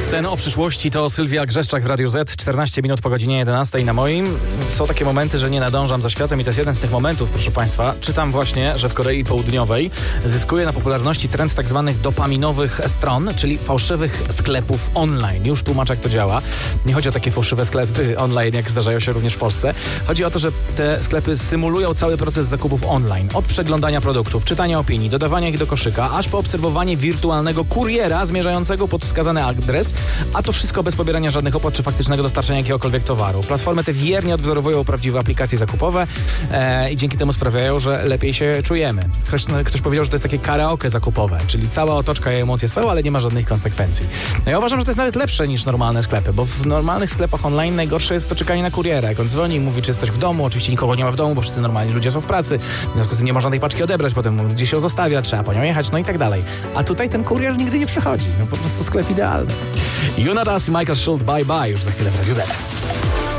Sen o przyszłości to Sylwia Grzeszczak w Radiu Z, 14 minut po godzinie 11 na moim. Są takie momenty, że nie nadążam za światem i to jest jeden z tych momentów, proszę Państwa. Czytam właśnie, że w Korei Południowej zyskuje na popularności trend tak zwanych dopaminowych stron, czyli fałszywych sklepów online. Już tłumaczę, jak to działa. Nie chodzi o takie fałszywe sklepy online, jak zdarzają się również w Polsce. Chodzi o to, że te sklepy symulują cały proces zakupów online. Od przeglądania produktów, czytania opinii, dodawania ich do koszyka, aż po obserwowanie wirtualnego kuriera zmierzającego pod wskazany adres, a to wszystko bez pobierania żadnych opłat czy faktycznego dostarczenia jakiegokolwiek towaru. Platformy te wiernie odwzorowują prawdziwe aplikacje zakupowe i dzięki temu sprawiają, że lepiej się czujemy. Ktoś powiedział, że to jest takie karaoke zakupowe, czyli cała otoczka i emocje są, ale nie ma żadnych konsekwencji. No ja uważam, że to jest nawet lepsze niż normalne sklepy, bo w normalnych sklepach online najgorsze jest to czekanie na kuriera. Jak on dzwoni i mówi, czy jesteś w domu, oczywiście nikogo nie ma w domu, bo wszyscy normalni ludzie są w pracy, w związku z tym nie można tej paczki odebrać, potem gdzieś ją zostawia, trzeba po nią jechać, no i tak dalej. A tutaj ten kurier nigdy nie przychodzi. No po prostu sklep idealny. Jonas i Michael Schultz, bye bye, już za chwilę w Radiu Z.